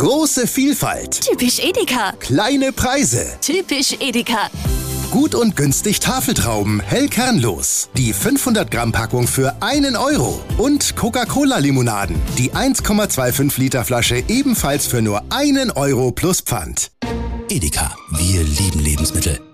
Große Vielfalt. Typisch Edeka. Kleine Preise. Typisch Edeka. Gut und günstig Tafeltrauben, hell kernlos. Die 500 Gramm Packung für 1 Euro. Und Coca-Cola-Limonaden. Die 1,25 Liter Flasche ebenfalls für nur 1 Euro plus Pfand. Edeka, wir lieben Lebensmittel.